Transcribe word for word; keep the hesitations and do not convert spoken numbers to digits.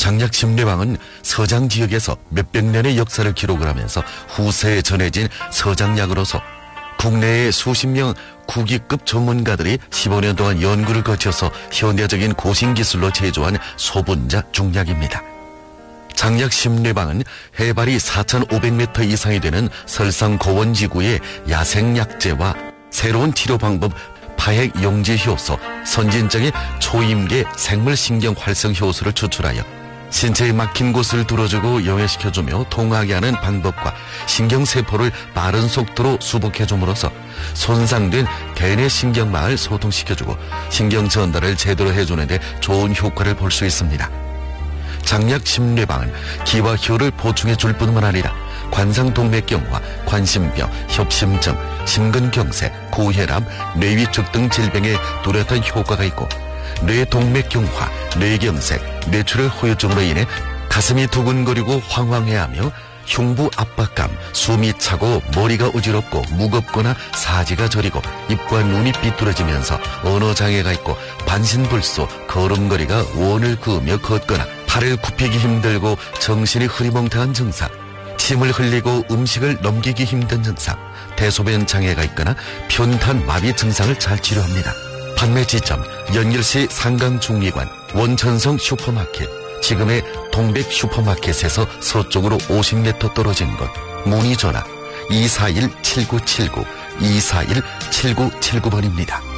장약 심뇌방은 서장 지역에서 몇백 년의 역사를 기록을 하면서 후세에 전해진 서장약으로서 국내의 수십 명 국위급 전문가들이 십오 년 동안 연구를 거쳐서 현대적인 고신기술로 제조한 소분자 중약입니다. 장약 심뇌방은 해발이 사천오백 미터 이상이 되는 설상 고원지구의 야생약재와 새로운 치료 방법 파핵 용지 효소, 선진적인 초임계 생물신경 활성 효소를 추출하여 신체에 막힌 곳을 뚫어주고 용해시켜주며 통하게 하는 방법과 신경세포를 빠른 속도로 수복해줌으로써 손상된 대뇌 신경망을 소통시켜주고 신경 전달을 제대로 해주는데 좋은 효과를 볼 수 있습니다. 장약 심뇌방은 기와 효를 보충해 줄 뿐만 아니라 관상동맥경화, 관심병, 협심증, 심근경색, 고혈압, 뇌위축 등 질병에 뚜렷한 효과가 있고 뇌동맥경화, 뇌경색, 뇌출혈 후유증으로 인해 가슴이 두근거리고 황황해하며 흉부 압박감, 숨이 차고 머리가 어지럽고 무겁거나 사지가 저리고 입과 눈이 삐뚤어지면서 언어장애가 있고 반신불수, 걸음걸이가 원을 그으며 걷거나 팔을 굽히기 힘들고 정신이 흐리멍텅한 증상, 침을 흘리고 음식을 넘기기 힘든 증상, 대소변 장애가 있거나 편탄 마비 증상을 잘 치료합니다. 판매 지점 연길시 상강중리관 원천성 슈퍼마켓, 지금의 동백 슈퍼마켓에서 서쪽으로 오십 미터 떨어진 곳. 문의 전화 이사일 칠구칠구 이사일 칠구칠구 번입니다.